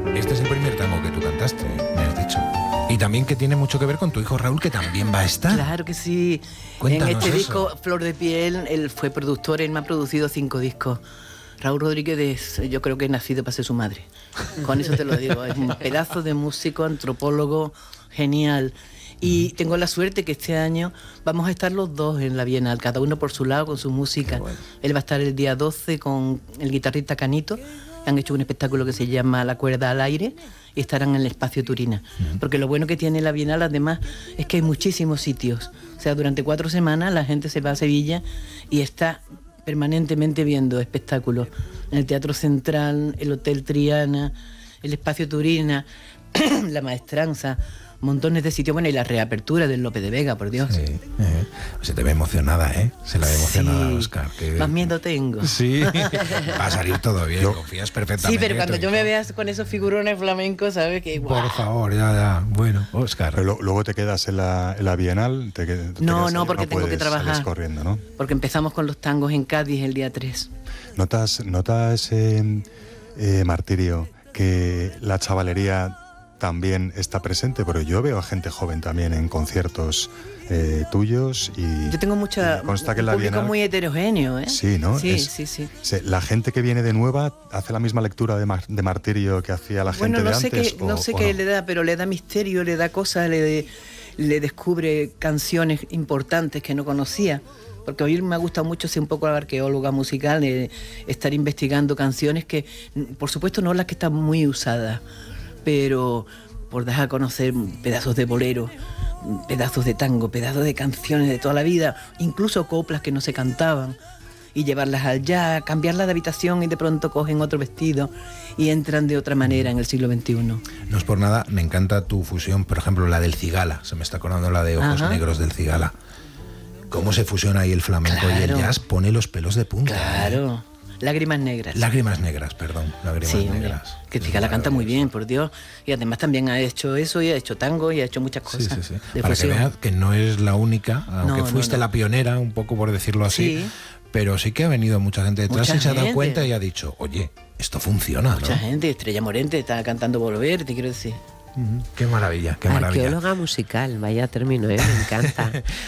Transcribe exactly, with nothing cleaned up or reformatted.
Este es el primer tango que tú cantaste, me has dicho. Y también que tiene mucho que ver con tu hijo Raúl, que también va a estar. Claro que sí. Cuéntanos en este eso. disco, Flor de Piel, él fue productor, él me ha producido cinco discos. Raúl Rodríguez es, yo creo que es nacido para ser su madre. Con eso te lo digo. Es un pedazo de músico, antropólogo, genial. Y tengo la suerte que este año vamos a estar los dos en la Bienal, cada uno por su lado con su música. Bueno. Él va a estar el día doce con el guitarrista Canito. Han hecho un espectáculo que se llama La cuerda al aire y estarán en el Espacio Turina. Uh-huh. Porque lo bueno que tiene la Bienal además es que hay muchísimos sitios. O sea, durante cuatro semanas la gente se va a Sevilla y está permanentemente viendo espectáculos en el Teatro Central, el Hotel Triana, el Espacio Turina, la Maestranza, montones de sitios. Bueno, y la reapertura del Lope de Vega, por Dios. Sí, eh. Se te ve emocionada, ¿eh? Se la ve emocionada, sí. Óscar. Que... Más miedo tengo. Sí, va a salir todo bien, yo... confías perfectamente. Sí, pero cuando yo me veas con esos figurones flamencos, ¿sabes? Que, ¡guau! Por favor, ya, ya. Bueno, Óscar. Pero luego te quedas en la, en la Bienal. Te, te no, no, ahí, porque no tengo puedes, que trabajar. Corriendo, ¿no? Porque empezamos con los tangos en Cádiz el día tres. ¿Notas, notas eh, eh, Martirio, que la chavalería también está presente? Porque yo veo a gente joven también en conciertos eh, tuyos y... Yo tengo mucha... y consta que un la público Bienal... muy heterogéneo, ¿eh? Sí, ¿no? Sí, es, sí, sí. Se, ¿La gente que viene de nueva hace la misma lectura de, mar, de Martirio que hacía la gente bueno, no de sé antes? Qué, o, no sé o qué no? le da, pero le da misterio, le da cosas, le, le descubre canciones importantes que no conocía. Porque a mí me ha gustado mucho ser un poco la arqueóloga musical, de estar investigando canciones que, por supuesto, no las que están muy usadas, pero por dejar a conocer pedazos de bolero, pedazos de tango, pedazos de canciones de toda la vida, incluso coplas que no se cantaban, y llevarlas allá, cambiarlas de habitación y de pronto cogen otro vestido y entran de otra manera en el siglo veintiuno. No es por nada, me encanta tu fusión, por ejemplo, la del Cigala, se me está acordando la de Ojos Ajá. Negros del Cigala. Cómo se fusiona ahí el flamenco claro. y el jazz, pone los pelos de punta. Claro. ¿eh? Lágrimas negras. Lágrimas negras, perdón. Lágrimas sí, negras. Que Cigala canta muy bien, por Dios. Y además también ha hecho eso, y ha hecho tango, y ha hecho muchas cosas. Sí, sí, sí. De Para fusión. que veas que no es la única, aunque no, fuiste no, no. la pionera, un poco por decirlo así. Sí. Pero sí que ha venido mucha gente detrás mucha y se gente. ha dado cuenta y ha dicho, oye, esto funciona, Mucha ¿no? gente, Estrella Morente está cantando Volver, te quiero decir. Uh-huh. Qué maravilla, qué maravilla. Arqueóloga musical, vaya término, ¿eh? Me encanta.